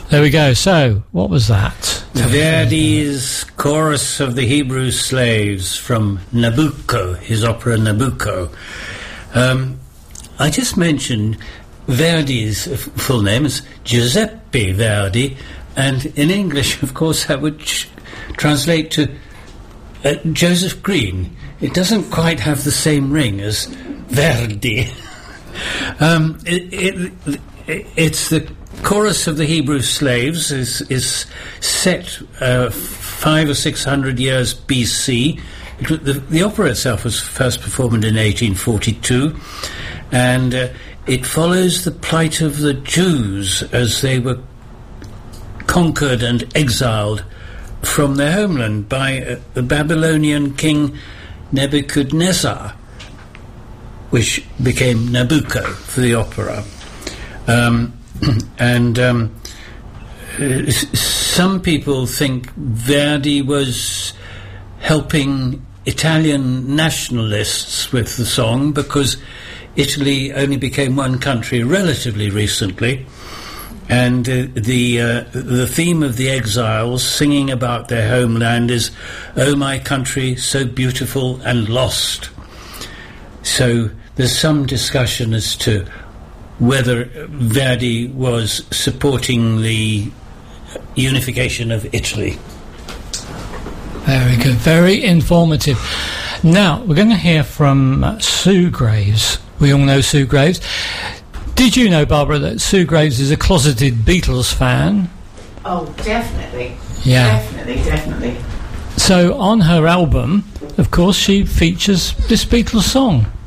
There we go. So, what was that? Verdi's Chorus of the Hebrew Slaves from Nabucco, his opera Nabucco. I just mentioned Verdi's full name is Giuseppe Verdi, and in English, of course, that would translate to Joseph Green. It doesn't quite have the same ring as Verdi. It's the Chorus of the Hebrew Slaves is set 500 or 600 years BC. The opera itself was first performed in 1842, and it follows the plight of the Jews as they were conquered and exiled from their homeland by the Babylonian king Nebuchadnezzar, which became Nabucco for the opera. Some people think Verdi was helping Italian nationalists with the song because Italy only became one country relatively recently, and the theme of the exiles singing about their homeland is "Oh, my country, so beautiful and lost." So there's some discussion as to whether Verdi was supporting the unification of Italy. Very good, very informative. Now, we're going to hear from Sue Graves. We all know Sue Graves. Did you know, Barbara, that Sue Graves is a closeted Beatles fan? Oh, definitely. Yeah. Definitely. So on her album, of course, she features this Beatles song.